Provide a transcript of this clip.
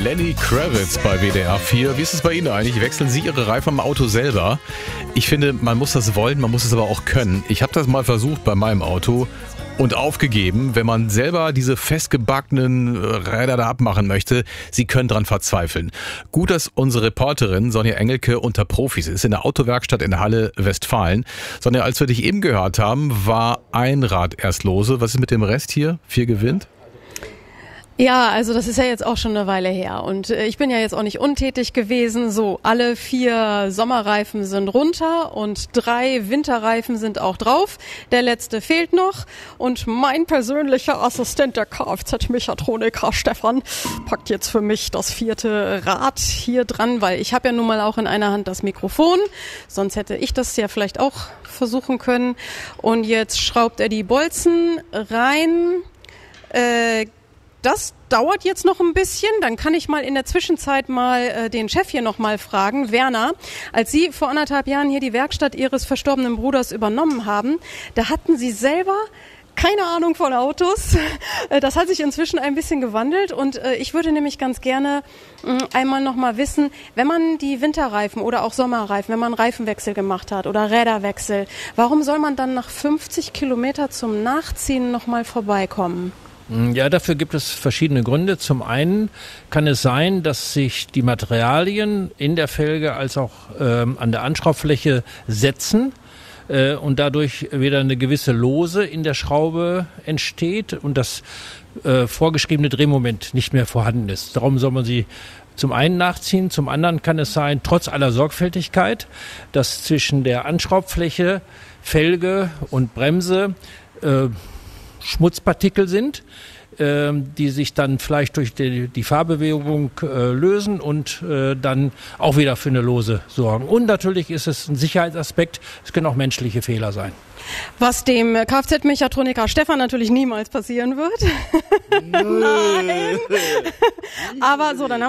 Lenny Kravitz bei WDR 4. Wie ist es bei Ihnen eigentlich? Wechseln Sie Ihre Reifen am Auto selber? Ich finde, man muss das wollen, man muss es aber auch können. Ich habe das mal versucht bei meinem Auto und aufgegeben. Wenn man selber diese festgebackenen Räder da abmachen möchte, Sie können dran verzweifeln. Gut, dass unsere Reporterin Sonja Engelke unter Profis ist in der Autowerkstatt in Halle, Westfalen. Sonja, als wir dich eben gehört haben, war ein Rad erst lose. Was ist mit dem Rest hier? 4 gewinnt? Ja, also das ist ja jetzt auch schon eine Weile her und ich bin ja jetzt auch nicht untätig gewesen. So, alle 4 Sommerreifen sind runter und 3 Winterreifen sind auch drauf. Der letzte fehlt noch und mein persönlicher Assistent, der Kfz-Mechatroniker Stefan, packt jetzt für mich das 4. Rad hier dran, weil ich habe ja nun mal auch in einer Hand das Mikrofon. Sonst hätte ich das ja vielleicht auch versuchen können. Und jetzt schraubt er die Bolzen rein. Das dauert jetzt noch ein bisschen, dann kann ich mal in der Zwischenzeit mal den Chef hier noch mal fragen, Werner. Als Sie vor 1,5 Jahren hier die Werkstatt Ihres verstorbenen Bruders übernommen haben, da hatten Sie selber keine Ahnung von Autos. Das hat sich inzwischen ein bisschen gewandelt und ich würde nämlich ganz gerne einmal noch mal wissen, wenn man die Winterreifen oder auch Sommerreifen, wenn man Reifenwechsel gemacht hat oder Räderwechsel, warum soll man dann nach 50 Kilometer zum Nachziehen noch mal vorbeikommen? Ja, dafür gibt es verschiedene Gründe. Zum einen kann es sein, dass sich die Materialien in der Felge als auch an der Anschraubfläche setzen und dadurch wieder eine gewisse Lose in der Schraube entsteht und das vorgeschriebene Drehmoment nicht mehr vorhanden ist. Darum soll man sie zum einen nachziehen, zum anderen kann es sein, trotz aller Sorgfältigkeit, dass zwischen der Anschraubfläche, Felge und Bremse Schmutzpartikel sind, die sich dann vielleicht durch die Fahrbewegung lösen und dann auch wieder für eine Lose sorgen. Und natürlich ist es ein Sicherheitsaspekt, es können auch menschliche Fehler sein. Was dem Kfz-Mechatroniker Stefan natürlich niemals passieren wird. Nein. Aber so, dann haben